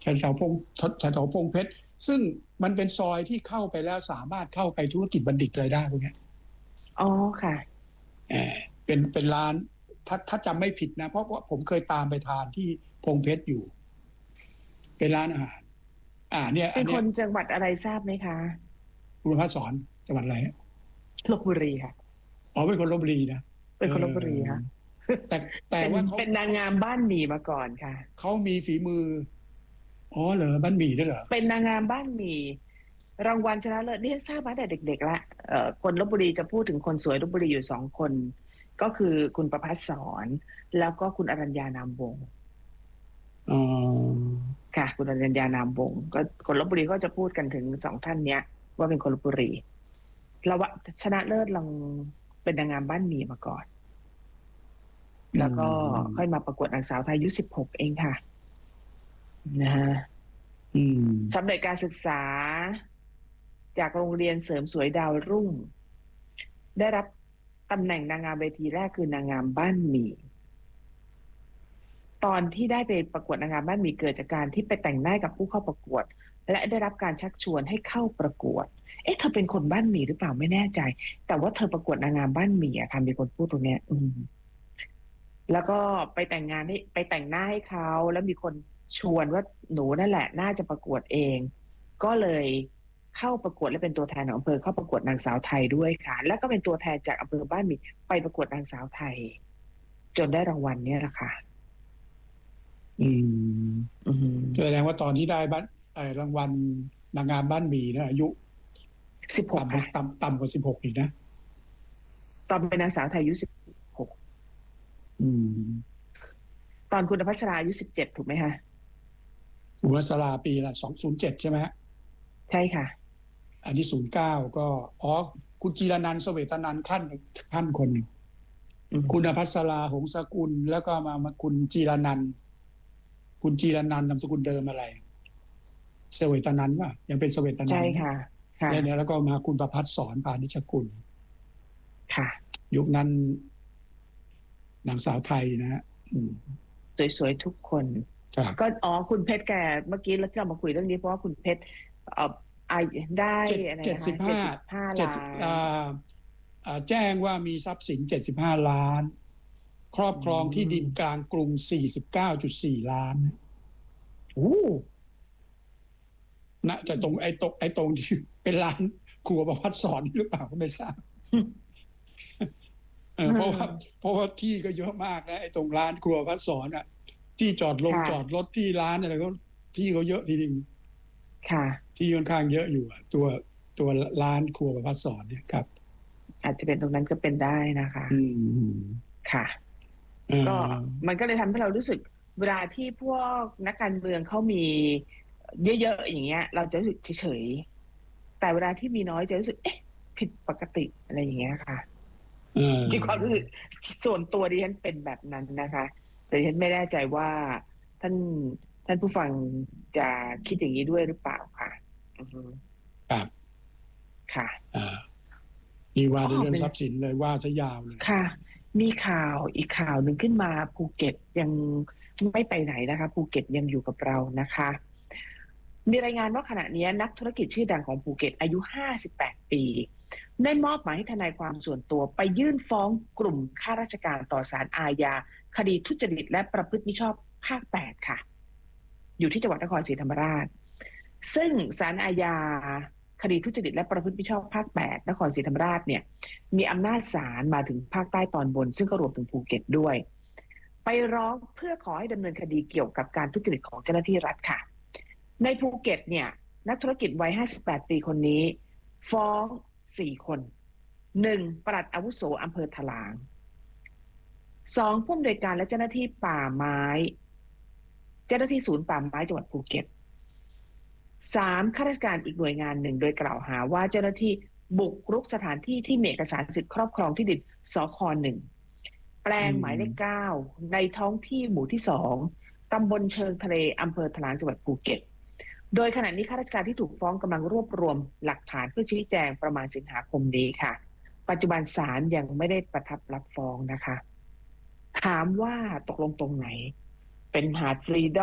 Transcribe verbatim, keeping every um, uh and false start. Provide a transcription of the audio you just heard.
แถวพงแถวพงเพชรซึ่งมันเป็นซอยที่เข้าไปแล้วสามารถเข้าไปธุรกิจบัณฑิตอะไรได้พวกนี้อ๋อค่ะเออเป็นเป็นร้านถ้าถ้าจำไม่ผิดนะเพราะว่าผมเคยตามไปทานที่พงเพชรอยู่เป็นร้านอาหารอ่าเนี่ยเป็นคนจังหวัดอะไรทราบไหมคะคุณพัฒสอนจังหวัดอะไรลพบุรีค่ะอ๋อเป็นคนลพบุรีนะเป็นคนลพบุรีค่ะแต่แต่ว่าเขาเป็นนางงามบ้านหมี่มาก่อนค่ะเขามีฝีมืออ๋อเหรอบ้านหมี่ด้วยเหรอเป็นนางงามบ้านหมี่รางวัลชนะเลิศนี่ทราบมาแต่เด็กๆละเอ่อคนลพบุรีจะพูดถึงคนสวยลพบุรีอยู่สองคนก็คือคุณประภัสสรแล้วก็คุณอรัญญานามวงศ์อ๋อค่ะคุณอรัญญานามวงศ์ก็คนลพบุรีก็จะพูดกันถึงสองท่านเนี้ยว่าเป็นคนลพบุรีแล้วว่าชนะเลิศลองเป็นนางงามบ้านหมี่มาก่อนแล้วก็ค่อยมาประกวดนางสาวไทยอายุสิบหกเองค่ะนะฮะสำเร็จการศึกษาจากโรงเรียนเสริมสวยดาวรุ่งได้รับตำแหน่งนางงามเวทีแรกคือนางงามบ้านหมี่ตอนที่ได้ไปประกวดนางงามบ้านหมี่เกิดจากการที่ไปแต่งหน้ากับผู้เข้าประกวดและได้รับการชักชวนให้เข้าประกวดเอ๊ะเธอเป็นคนบ้านหมี่หรือเปล่าไม่แน่ใจแต่ว่าเธอประกวดนางงามบ้านหมี่อะค่ะมีคนพูดตรงเนี้ยอืมแล้วก็ไปแต่งงานให้ไปแต่งหน้าให้เขาแล้วมีคนชวนว่าหนูนั่นแหละน่าจะประกวดเองก็เลยเข้าประกวดและเป็นตัวแทนของอำเภอเข้าประกวดนางสาวไทยด้วยค่ะแล้วก็เป็นตัวแทนจากอำเภอบ้านหมี่ไปประกวดนางสาวไทยจนได้รางวัลเนี่ยแหละค่ะอืมแสดงว่าตอนที่ได้บ้านไอ้รางวัลนางงามบ้านหมี่นะอายุสิบหกต่ำต่ำต่ำกว่าสิบหกอีกนะตอนเป็นนางสาวไทยอายุสิบหกตอนคุณพัชราอายุสิบเจ็ดถูกไหมคะคุณพัชราปีละสองศูนย์เจ็ดใช่ไหมใช่ค่ะอันนี้ศูนย์เก้าก็อ๋อคุณจีรนันท์เสวตนันท์ขั้นขั้นคนหนึ่งคุณพัชราหงสกุลแล้วก็มามาคุณจีรนันท์คุณจีรนันท์นามสกุลเดิมอะไรเสวตนันท์ว่ายังเป็นเสวตนันท์ใช่ค่ะแล้วเนี่ยแล้วก็มาคุณประภัสสรพานิชกุลค่ะยุคนั้นนางสาวไทยนะฮะสวยๆทุกคนก็อ๋อคุณเพชรแกเมื่อกี้เราที่เรามาคุยเรื่องนี้เพราะว่าคุณเพชรเอ่อได้อะไรนะคะเจ็ดสิบห้าล้านแจ้งว่ามีทรัพย์สินเจ็ดสิบห้าล้านครอบครองที่ดินกลางกรุง สี่สิบเก้าจุดสี่ ล้านโอ้น่าจะตรงไอ้ตรงไอ้ตรงที่เป็นร้านครัวประภัสสรหรือเปล่าก็ไม่ทราบเออเพราะว่าเพราะว่าที่ก็เยอะมากนะไอ้ตรงร้านครัวประภัสสรอ่ะที่จอดลงจอดรถที่ร้านอะไรก็ที่เขาเยอะทีนึงค่ะที่ค่อนข้างเยอะอยู่อ่ะตัวตัวร้านครัวประภัสสรเนี่ยครับอาจจะเป็นตรงนั้นก็เป็นได้นะคะอืมค่ะก็มันก็เลยทำให้เรารู้สึกเวลาที่พวกนักการเมืองเขามีเยอะๆอย่างเงี้ยเราจะรู้สึกเฉยๆแต่เวลาที่มีน้อยจะรู้สึกเอ๊ะผิดปกติอะไรอย่างเงี้ยค่ะมีความรู้สึกส่วนตัวดิฉันเป็นแบบนั้นนะคะแต่ดิฉันไม่แน่ใจว่าท่านท่านผู้ฟังจะคิดอย่างนี้ด้วยหรือเปล่าค่ะครับค่ะมีว่าในเรื่องทรัพย์สินเลยว่าซะยาวเลยค่ะมีข่าวอีกข่าวหนึ่งขึ้นมาภูเก็ตยังไม่ไปไหนนะคะภูเก็ตยังอยู่กับเรานะคะมีรายงานว่าขณะนี้นักธุรกิจชื่อดังของภูเก็ตอายุห้าสิบแปดปีได้มอบหมายให้ทนายความส่วนตัวไปยื่นฟ้องกลุ่มข้าราชการต่อศาลอาญาคดีทุจริตและประพฤติมิชอบภาคแปดค่ะอยู่ที่จังหวัดนครศรีธรรมราชซึ่งศาลอาญาคดีทุจริตและประพฤติมิชอบภาคแปดนครศรีธรรมราชเนี่ยมีอำนาจศาลมาถึงภาคใต้ตอนบนซึ่งก็รวมถึงภูเก็ตด้วยไปร้องเพื่อขอให้ดำเนินคดีเกี่ยวกับการทุจริตของเจ้าหน้าที่รัฐค่ะในภูเก็ตเนี่ยนักธุรกิจวัยห้าสิบแปดปีคนนี้ฟ้องสี่คนหนึ่งปลัดอาวุโสอำเภอถลางสองผู้อำนวยการและเจ้าหน้าที่ป่าไม้เจ้าหน้าที่ศูนย์ป่าไม้จังหวัดภูเก็ตสามข้าราชการอีกหน่วยงานหนึ่งโดยกล่าวหาว่าเจ้าหน้าที่บุกรุกสถานที่ที่มีเอกสารสิทธิ์ครอบครองที่ดินสค.หนึ่งแปลงหมายเลขเก้าในท้องที่หมู่ที่สองตำบลเชิงทะเลอำเภอถลางจังหวัดภูเก็ตโดยขณะนี้ข้าราชการที่ถูกฟ้องกำลังรวบรวมหลักฐานเพื่อชี้แจงประมาณสิงหาคมนี้ค่ะปัจจุบันศาลยังไม่ได้ประทับรับฟ้องนะคะถามว่าตกลงตรงไหนเป็นหาดฟรีดอม